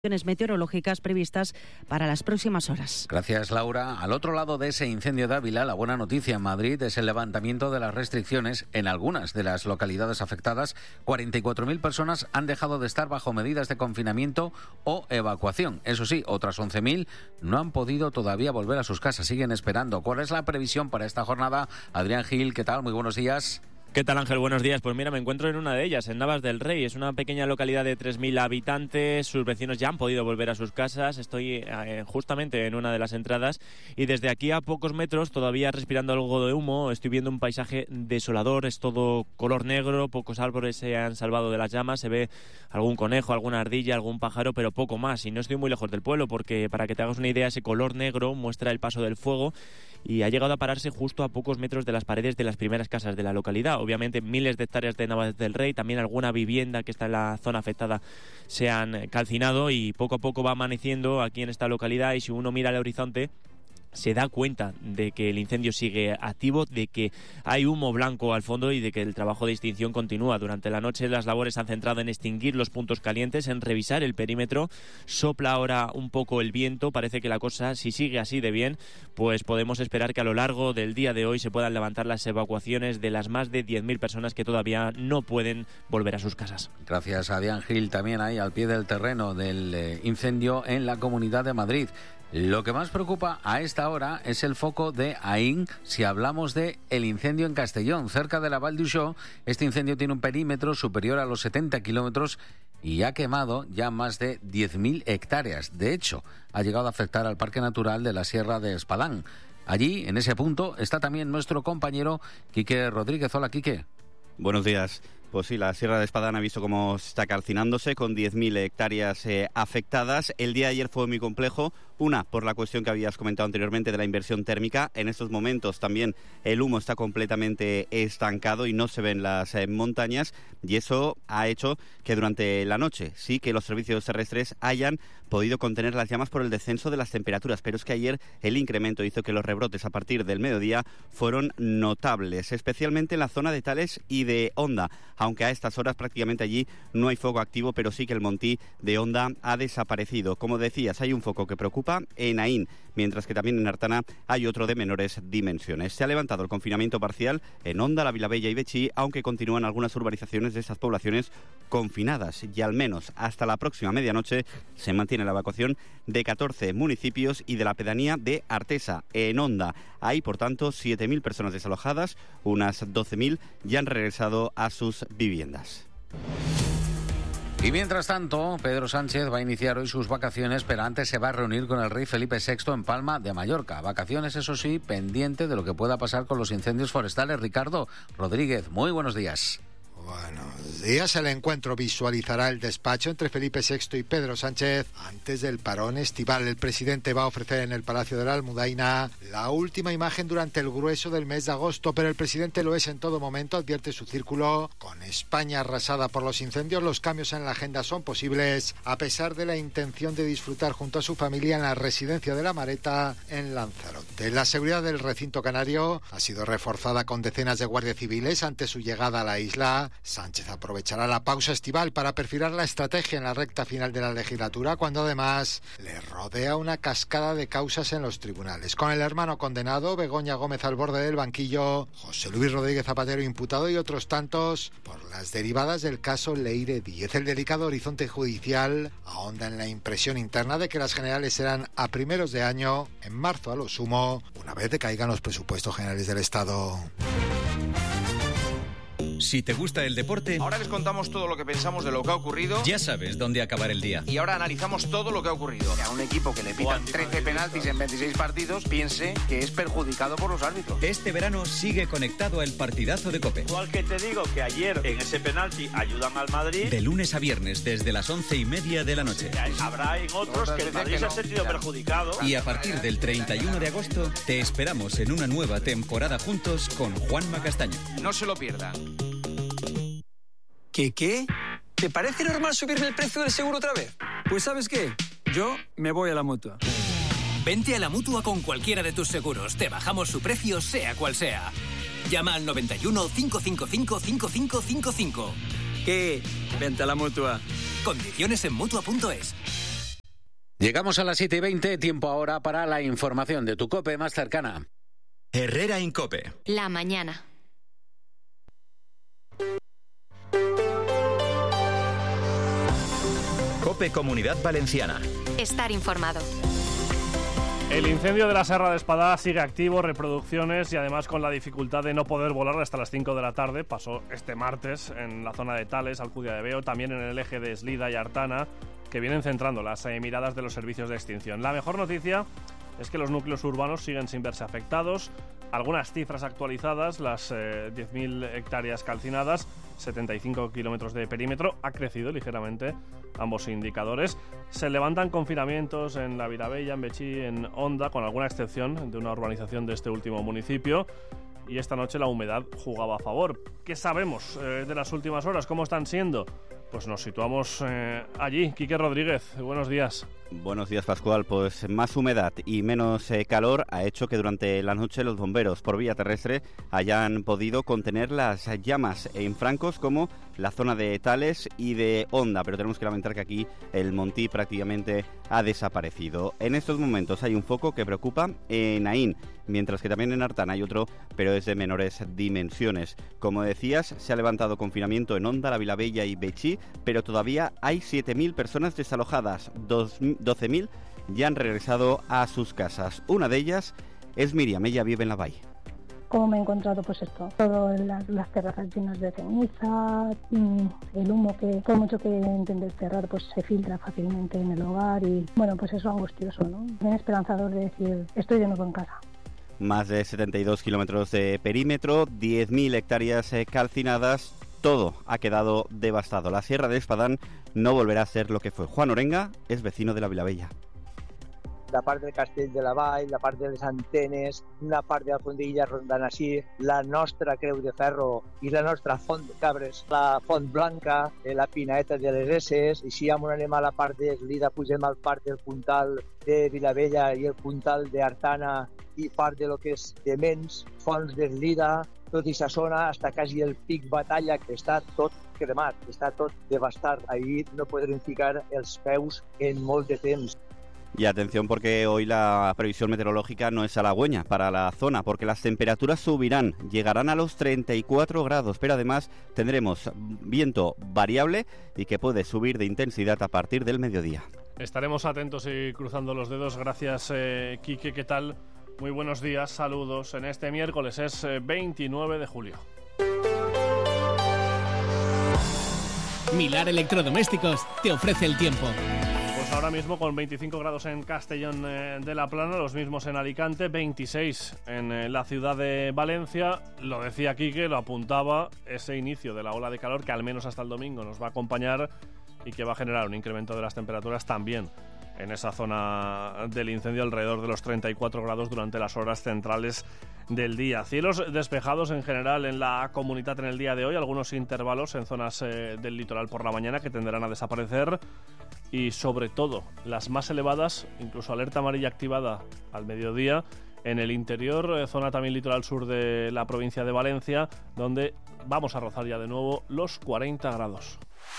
Meteorológicas previstas para las próximas horas. Gracias, Laura. Al otro lado de ese incendio de Ávila, la buena noticia en Madrid es el levantamiento de las restricciones en algunas de las localidades afectadas. 44.000 personas han dejado de estar bajo medidas de confinamiento o evacuación. Eso sí, otras 11.000 no han podido todavía volver a sus casas, siguen esperando. ¿Cuál es la previsión para esta jornada? Adrián Gil, ¿qué tal? Muy buenos días. ¿Qué tal, Ángel? Buenos días. Pues mira, me encuentro en una de ellas, en Navas del Rey. Es una pequeña localidad de 3.000 habitantes. Sus vecinos ya han podido volver a sus casas. Estoy justamente en una de las entradas y desde aquí a pocos metros, todavía respirando algo de humo, estoy viendo un paisaje desolador. Es todo color negro, pocos árboles se han salvado de las llamas. Se ve algún conejo, alguna ardilla, algún pájaro, pero poco más. Y no estoy muy lejos del pueblo porque, para que te hagas una idea, ese color negro muestra el paso del fuego y ha llegado a pararse justo a pocos metros de las paredes de las primeras casas de la localidad. Obviamente miles de hectáreas de Navas del Rey, también alguna vivienda que está en la zona afectada se han calcinado y poco a poco va amaneciendo aquí en esta localidad, y si uno mira al horizonte se da cuenta de que el incendio sigue activo, de que hay humo blanco al fondo y de que el trabajo de extinción continúa. Durante la noche las labores se han centrado en extinguir los puntos calientes, en revisar el perímetro. Sopla ahora un poco el viento, parece que la cosa, si sigue así de bien, pues podemos esperar que a lo largo del día de hoy se puedan levantar las evacuaciones de las más de 10.000 personas que todavía no pueden volver a sus casas. Gracias a Adrián Gil, también ahí al pie del terreno del incendio en la Comunidad de Madrid. Lo que más preocupa a esta hora es el foco de Aín si hablamos de el incendio en Castellón, cerca de la Val d'Uixó. Este incendio tiene un perímetro superior a los 70 kilómetros y ha quemado ya más de 10.000 hectáreas. De hecho, ha llegado a afectar al Parque Natural de la Sierra de Espadán. Allí, en ese punto, está también nuestro compañero Quique Rodríguez. Hola, Quique. Buenos días. Pues sí, la Sierra de Espadán ha visto cómo está calcinándose, con 10.000 hectáreas afectadas. El día de ayer fue muy complejo. Una, por la cuestión que habías comentado anteriormente de la inversión térmica. En estos momentos también el humo está completamente estancado y no se ven las montañas. Y eso ha hecho que durante la noche sí que los servicios terrestres hayan podido contener las llamas por el descenso de las temperaturas. Pero es que ayer el incremento hizo que los rebrotes a partir del mediodía fueron notables, especialmente en la zona de Tales y de Honda. Aunque a estas horas prácticamente allí no hay fuego activo, pero sí que el Montí de Honda ha desaparecido. Como decías, hay un foco que preocupa en Aín, mientras que también en Artana hay otro de menores dimensiones. Se ha levantado el confinamiento parcial en Honda, La Vilavella y Betxí, aunque continúan algunas urbanizaciones de estas poblaciones confinadas, y al menos hasta la próxima medianoche se mantiene la evacuación de 14 municipios y de la pedanía de Artesa. En Honda hay, por tanto, 7.000 personas desalojadas, unas 12.000 ya han regresado a sus viviendas. Y mientras tanto, Pedro Sánchez va a iniciar hoy sus vacaciones, pero antes se va a reunir con el rey Felipe VI en Palma de Mallorca. Vacaciones, eso sí, pendiente de lo que pueda pasar con los incendios forestales. Ricardo Rodríguez, muy buenos días. Buenos días. El encuentro visualizará el despacho entre Felipe VI y Pedro Sánchez antes del parón estival. El presidente va a ofrecer en el Palacio de la Almudaina la última imagen durante el grueso del mes de agosto, pero el presidente lo es en todo momento, advierte su círculo. Con España arrasada por los incendios, los cambios en la agenda son posibles, a pesar de la intención de disfrutar junto a su familia en la residencia de La Mareta, en Lanzarote. La seguridad del recinto canario ha sido reforzada con decenas de guardias civiles ante su llegada a la isla. Sánchez aprovechará la pausa estival para perfilar la estrategia en la recta final de la legislatura, cuando además le rodea una cascada de causas en los tribunales. Con el hermano condenado, Begoña Gómez al borde del banquillo, José Luis Rodríguez Zapatero imputado y otros tantos por las derivadas del caso Leire Díez. El delicado horizonte judicial ahonda en la impresión interna de que las generales serán a primeros de año, en marzo a lo sumo, una vez decaigan los presupuestos generales del Estado. Si te gusta el deporte, ahora les contamos todo lo que pensamos de lo que ha ocurrido. Ya sabes dónde acabar el día. Y ahora analizamos todo lo que ha ocurrido. Que a un equipo que le pitan 13 penaltis en 26 partidos piense que es perjudicado por los árbitros. Este verano sigue conectado al partidazo de COPE. Igual que te digo que ayer en ese penalti ayudan al Madrid. De lunes a viernes desde las 11:30 de la noche. Habrá en otros que el Madrid se ha sentido perjudicado. Y a partir del 31 de agosto te esperamos en una nueva temporada juntos con Juanma Castaño. No se lo pierdan. ¿Qué? ¿Te parece normal subirme el precio del seguro otra vez? Pues ¿sabes qué? Yo me voy a la Mutua. Vente a la Mutua con cualquiera de tus seguros. Te bajamos su precio, sea cual sea. Llama al 91 555 5555. ¿Qué? Vente a la Mutua. Condiciones en Mutua.es. Llegamos a las 7:20, tiempo ahora para la información de tu COPE más cercana. Herrera Incope. La mañana. COPE Comunidad Valenciana. Estar informado. El incendio de la Serra de Espadà sigue activo, reproducciones y además con la dificultad de no poder volar hasta las 5 de la tarde. Pasó este martes en la zona de Tales, Alcudia de Veo, también en el eje de Eslida y Artana, que vienen centrando las miradas de los servicios de extinción. La mejor noticia es que los núcleos urbanos siguen sin verse afectados. Algunas cifras actualizadas, las 10.000 hectáreas calcinadas, 75 kilómetros de perímetro, ha crecido ligeramente ambos indicadores. Se levantan confinamientos en la Vilavella, en Betxí, en Onda, con alguna excepción de una urbanización de este último municipio. Y esta noche la humedad jugaba a favor. ¿Qué sabemos de las últimas horas? ¿Cómo están siendo? Pues nos situamos allí. Quique Rodríguez, buenos días. Buenos días, Pascual. Pues más humedad y menos calor ha hecho que durante la noche los bomberos por vía terrestre hayan podido contener las llamas en francos como la zona de Tales y de Onda, pero tenemos que lamentar que aquí el Montí prácticamente ha desaparecido. En estos momentos hay un foco que preocupa en Aín, mientras que también en Artana hay otro, pero es de menores dimensiones. Como decías, se ha levantado confinamiento en Onda, la Vilavella y Betxí, pero todavía hay 7.000 personas desalojadas, 12.000 ya han regresado a sus casas. Una de ellas es Miriam, ella vive en la Vall. ¿Cómo me he encontrado? Pues esto, todas las terrazas llenas de ceniza, el humo que por mucho que intentes cerrar pues se filtra fácilmente en el hogar y bueno, pues eso angustioso, ¿no? Bien esperanzador de decir, estoy de nuevo en casa. Más de 72 kilómetros de perímetro, 10.000 hectáreas calcinadas, todo ha quedado devastado. La Sierra de Espadán no volverá a ser lo que fue. Juan Orenga es vecino de la Vilavella. La part del Castell de la Vall, la part de les Antenes, una part de la Fondilla Rondanasí, la nostra Creu de Ferro i la nostra Font de Cabres, la Font Blanca, la Pinaeta de les Esses, i si anem a la part d'Eslida, pugem al part del Puntal de Vilavella i el Puntal d'Artana i part de lo que és de Mens, Fonts d'Eslida, tot i sa zona, hasta quasi el Pic Batalla, que està tot cremat, està tot devastat. Ahí no podrem ficar els peus en molt de temps. Y atención porque hoy la previsión meteorológica no es halagüeña para la zona, porque las temperaturas subirán, llegarán a los 34 grados, pero además tendremos viento variable y que puede subir de intensidad a partir del mediodía. Estaremos atentos y cruzando los dedos. Gracias, Quique. ¿Qué tal? Muy buenos días, saludos. En este miércoles es 29 de julio. Milar Electrodomésticos te ofrece el tiempo. Ahora mismo con 25 grados en Castellón de la Plana, los mismos en Alicante, 26 en la ciudad de Valencia. Lo decía Quique, lo apuntaba, ese inicio de la ola de calor que al menos hasta el domingo nos va a acompañar y que va a generar un incremento de las temperaturas también en esa zona del incendio, alrededor de los 34 grados durante las horas centrales del día. Cielos despejados en general en la comunidad en el día de hoy, algunos intervalos en zonas del litoral por la mañana que tenderán a desaparecer y sobre todo las más elevadas, incluso alerta amarilla activada al mediodía en el interior, zona también litoral sur de la provincia de Valencia, donde vamos a rozar ya de nuevo los 40 grados.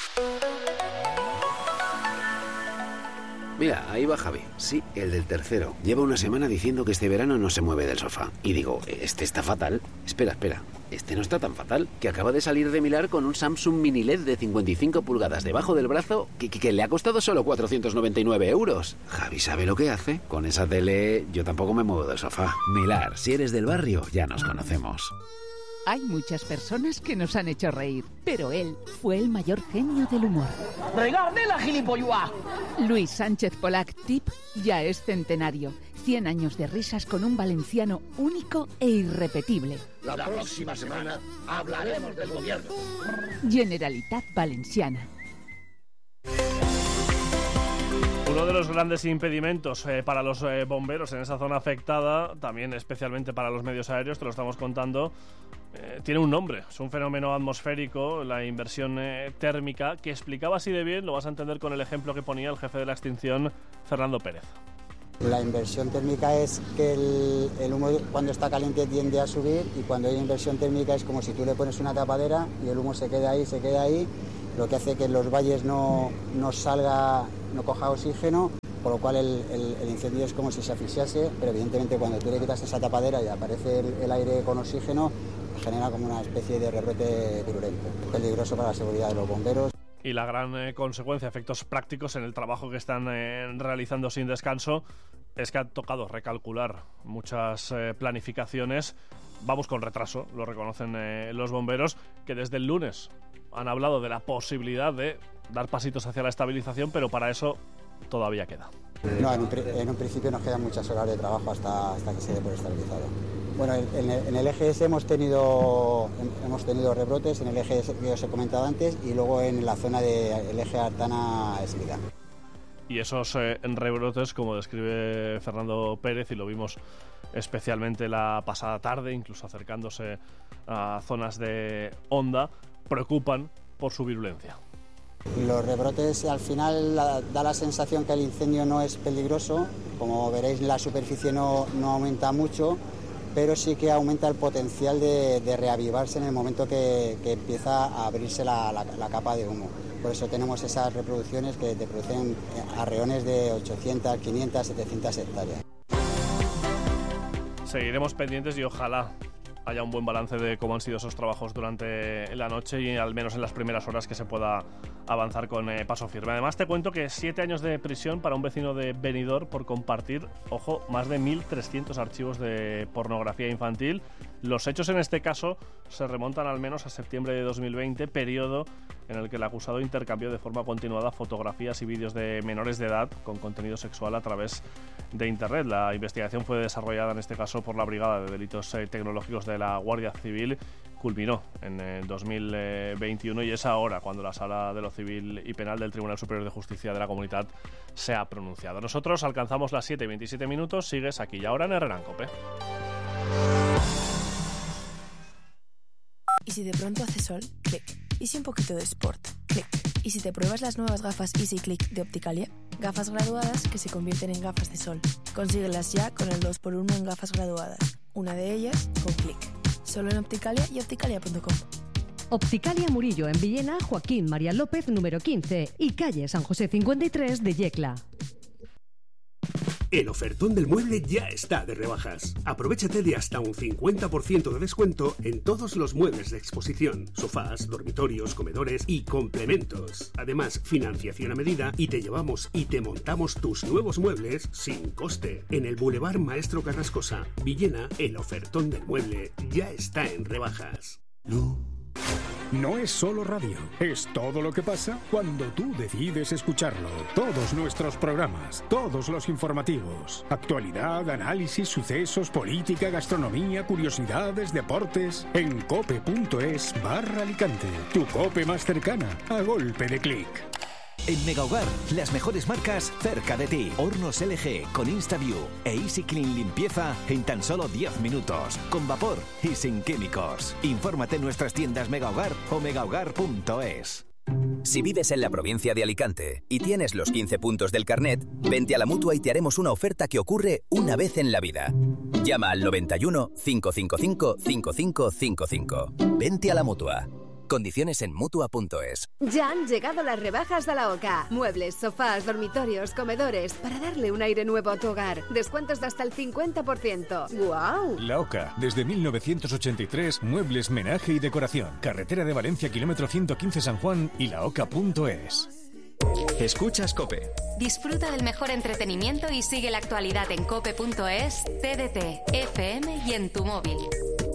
Mira, ahí va Javi. Sí, el del tercero. Lleva una semana diciendo que este verano no se mueve del sofá. Y digo, este está fatal. Espera. Este no está tan fatal. Que acaba de salir de Milar con un Samsung Mini LED de 55 pulgadas debajo del brazo que le ha costado solo 499 euros. Javi sabe lo que hace. Con esa tele yo tampoco me muevo del sofá. Milar, si eres del barrio, ya nos conocemos. Hay muchas personas que nos han hecho reír, pero él fue el mayor genio del humor. ¡Regarde la gilipolluá! Luis Sánchez Polac Tip ya es centenario. 100 años de risas con un valenciano único e irrepetible. La próxima semana hablaremos del gobierno. Generalitat Valenciana. Uno de los grandes impedimentos para los bomberos en esa zona afectada, también especialmente para los medios aéreos, te lo estamos contando, tiene un nombre, es un fenómeno atmosférico, la inversión térmica, que explicaba así de bien, lo vas a entender con el ejemplo que ponía el jefe de la extinción, Fernando Pérez. La inversión térmica es que el humo cuando está caliente tiende a subir y cuando hay inversión térmica es como si tú le pones una tapadera y el humo se queda ahí, lo que hace que en los valles no salga, no coja oxígeno por lo cual el incendio es como si se asfixiase, pero evidentemente cuando tú le quitas esa tapadera y aparece el aire con oxígeno, genera como una especie de rebrote virulento, peligroso para la seguridad de los bomberos. Y la gran consecuencia, efectos prácticos en el trabajo que están realizando sin descanso, es que han tocado recalcular muchas planificaciones. Vamos con retraso, lo reconocen los bomberos, que desde el lunes han hablado de la posibilidad de dar pasitos hacia la estabilización, pero para eso todavía queda. No, en un principio nos quedan muchas horas de trabajo hasta que se dé por estabilizado. Bueno, en el EGS hemos tenido rebrotes, en el EGS que os he comentado antes, y luego en la zona del eje Artana-Eslida. Y esos rebrotes, como describe Fernando Pérez, y lo vimos especialmente la pasada tarde, incluso acercándose a zonas de Honda, preocupan por su virulencia. Los rebrotes al final da la sensación que el incendio no es peligroso. Como veréis, la superficie no aumenta mucho, pero sí que aumenta el potencial de reavivarse en el momento que empieza a abrirse la capa de humo. Por eso tenemos esas reproducciones que te producen arreones de 800, 500, 700 hectáreas. Seguiremos pendientes y ojalá haya un buen balance de cómo han sido esos trabajos durante la noche y al menos en las primeras horas que se pueda avanzar con paso firme. Además te cuento que 7 años de prisión para un vecino de Benidorm por compartir, ojo, más de 1.300 archivos de pornografía infantil. Los hechos en este caso se remontan al menos a septiembre de 2020, periodo en el que el acusado intercambió de forma continuada fotografías y vídeos de menores de edad con contenido sexual a través de Internet. La investigación fue desarrollada en este caso por la Brigada de Delitos Tecnológicos de la Guardia Civil. Culminó en 2021 y es ahora cuando la Sala de lo Civil y Penal del Tribunal Superior de Justicia de la Comunidad se ha pronunciado. Nosotros alcanzamos las 7:27. Sigues aquí y ahora en Herrera Cope. ¿Y si de pronto hace sol? Clic. ¿Y si un poquito de sport? Clic. ¿Y si te pruebas las nuevas gafas Easy Click de Opticalia? Gafas graduadas que se convierten en gafas de sol. Consíguelas ya con el 2x1 en gafas graduadas. Una de ellas con Clic. Solo en Opticalia y opticalia.com. Opticalia Murillo en Villena, Joaquín María López número 15 y calle San José 53 de Yecla. El ofertón del mueble ya está de rebajas. Aprovéchate de hasta un 50% de descuento en todos los muebles de exposición, sofás, dormitorios, comedores y complementos. Además, financiación a medida y te llevamos y te montamos tus nuevos muebles sin coste. En el Boulevard Maestro Carrascosa, Villena, el ofertón del mueble ya está en rebajas. No es solo radio, es todo lo que pasa cuando tú decides escucharlo. Todos nuestros programas, todos los informativos, actualidad, análisis, sucesos, política, gastronomía, curiosidades, deportes, en cope.es/Alicante. Tu COPE más cercana, a golpe de clic. En Megahogar, las mejores marcas cerca de ti. Hornos LG con InstaView e Easy Clean limpieza en tan solo 10 minutos. Con vapor y sin químicos. Infórmate en nuestras tiendas Megahogar o megahogar.es. Si vives en la provincia de Alicante y tienes los 15 puntos del carnet, vente a la Mutua y te haremos una oferta que ocurre una vez en la vida. Llama al 91 555 5555. Vente a la Mutua. Condiciones en Mutua.es. Ya han llegado las rebajas de la OCA. Muebles, sofás, dormitorios, comedores, para darle un aire nuevo a tu hogar. Descuentos de hasta el 50%. ¡Guau! La OCA, desde 1983, muebles, menaje y decoración. Carretera de Valencia, kilómetro 115 San Juan y laoca.es. Escuchas COPE. Disfruta del mejor entretenimiento y sigue la actualidad en cope.es, TDT, FM y en tu móvil.